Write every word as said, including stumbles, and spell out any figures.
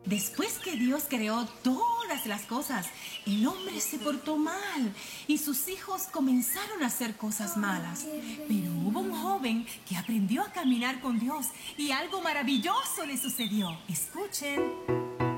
Después que Dios creó todas las cosas, el hombre se portó mal y sus hijos comenzaron a hacer cosas malas. Pero hubo un joven que aprendió a caminar con Dios y algo maravilloso le sucedió. Escuchen.